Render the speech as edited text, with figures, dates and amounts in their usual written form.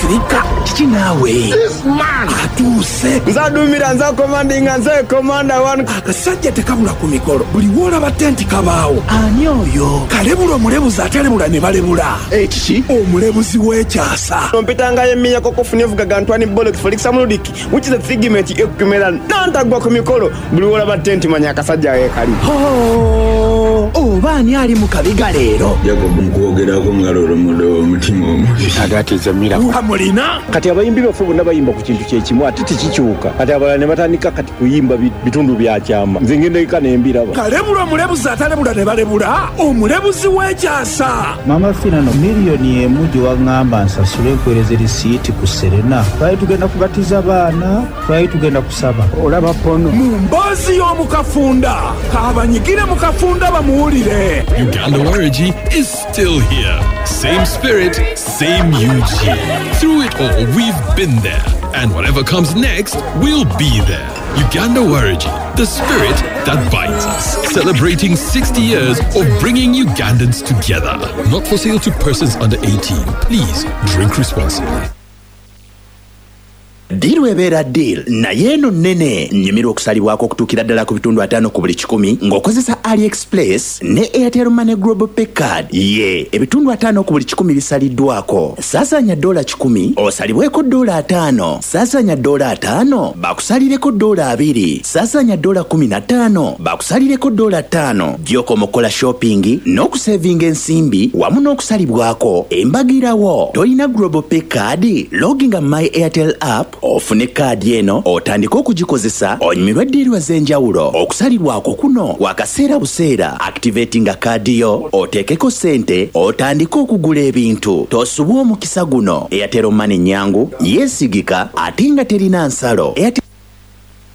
Africa. Kiki naawe? Atuuse. Nzadumira nza commandinga nze commander one. Akasajja tekabula ku mikolo. Buli w'olaba tenti kabaawo. Ani oyo? Kalebula omulebuzi atalebula ne balebula. Kiki? Omulebuzi w'ekyasa. Kompitanga yemminya kokofuni evuga Antoine Bollock Felix Amuludiki, which is a figment ekumera nantagwa ku mikolo. Buli w'olaba tenti manya akasajja ekali. Oba ani ali mu kabiga leero? Jacob mukwogerako ngalolo mudo omutima omubi. Agatiza mira. Amulina? Kati abayimbi baffe bonna bayimba ku kintu kyekimu ate tekikyuka. Kati abalala ne batandika kati kuyimba bitundu bya kyama. Nze ngenda eka ne mbiraba. Kalebula omulebuzi atalebula ne balebula. Omulebuzi w'ekyasa. Mama Finano miliyoni emu gye waŋŋamba nsasule nkwereze risiiti ku Serena. Twali tugenda kubatiza baana, twali tugenda kusaba. Olaba pono. Mu mboozi y'omu kafunda. Kabanyigire mu kafunda bamuwulire. Uganda Warigi is still here. Same spirit, same UG. Through it all, we've been there. And whatever comes next, we'll be there. Uganda Warigi, the spirit that binds us. Celebrating 60 years of bringing Ugandans together. Not for sale to persons under 18. Please drink responsibly. Deal webeera deal naye eno nnene nnyumirwa okusalibwako okutuukira ddala ku bitundu 5 ku buli 10 ng'okozesa AliExpress ne Airtel Money Global Pay Card. Ebitundu 5 ku buli 10 bisaliddwako. Saasaanya $10 osalibweko $5. Saasaanya $5 bakusalireko $2. Saasaanya $15 bakusalireko $5. Gy'okoma mukola shopping n'okusevinga ensimbi wamu n'okusalibwako embagirawo. Tolina Global Pay Card? Loginga My Airtel app ofune kaadi eno otandika okugikozesa onyumirwe ddiirwa z'enjawulo. Okusalirwako kuno wakaseera buseera. Activatinga kaadi yo oteekeko ssente otandika okugula ebintu. Tosubwa omukisa guno. Airtel Money nnyangu yeesigika ate nga terina nsalo.